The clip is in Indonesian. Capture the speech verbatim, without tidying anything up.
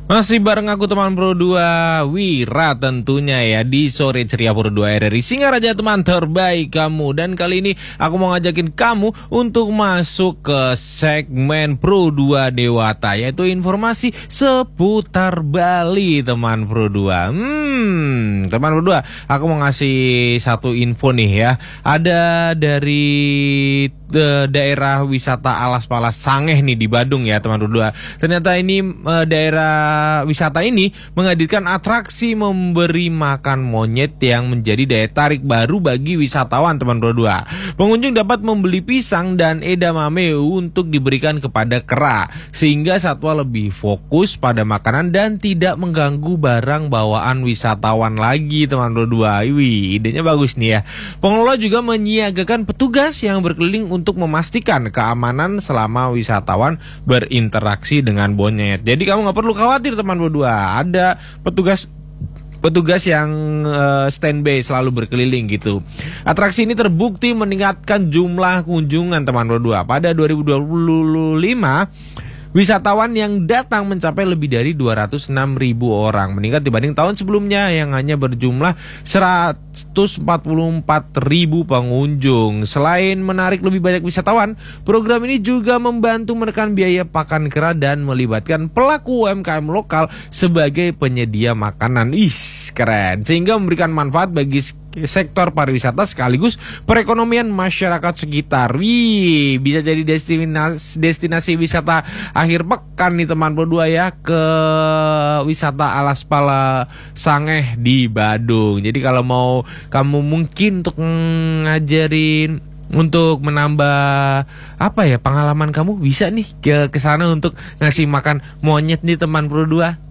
Masih bareng aku teman Pro dua Wira tentunya ya di sore ceria Pro dua R R I Singaraja, teman terbaik kamu. Dan kali ini aku mau ngajakin kamu untuk masuk ke segmen Pro dua Dewata, yaitu informasi seputar Bali teman Pro dua. Hmm, teman Pro dua, aku mau ngasih satu info nih ya. Ada dari de, daerah wisata Alas Pala Sangeh nih di Badung ya teman Pro dua. Ternyata ini uh, daerah wisata ini menghadirkan atraksi memberi makan monyet yang menjadi daya tarik baru bagi wisatawan teman Pro dua. Pengunjung dapat membeli pisang dan edamame untuk diberikan kepada kera, sehingga satwa lebih fokus pada makanan dan tidak mengganggu barang bawaan wisatawan lagi teman Pro dua. Wih, idenya bagus nih ya. Pengelola juga menyiagakan petugas yang berkeliling untuk memastikan keamanan selama wisatawan berinteraksi dengan monyet. Jadi kamu nggak perlu khawatir teman Pro dua, ada petugas petugas yang uh, standby selalu berkeliling gitu. Atraksi ini terbukti meningkatkan jumlah kunjungan teman Pro dua. Pada dua ribu dua puluh lima wisatawan yang datang mencapai lebih dari dua ratus enam ribu orang, meningkat dibanding tahun sebelumnya yang hanya berjumlah seratus empat puluh empat ribu pengunjung. Selain menarik lebih banyak wisatawan, program ini juga membantu menekan biaya pakan kera dan melibatkan pelaku U M K M lokal sebagai penyedia makanan. Ih, keren. Sehingga memberikan manfaat bagi sektor pariwisata sekaligus perekonomian masyarakat sekitar. Wih, bisa jadi destinasi destinasi wisata akhir pekan nih teman Pro dua ya, ke wisata Alas Pala Sangeh di Badung. Jadi kalau mau kamu mungkin untuk ngajarin, untuk menambah apa ya pengalaman kamu, bisa nih ke ke sana untuk ngasih makan monyet nih teman Pro dua.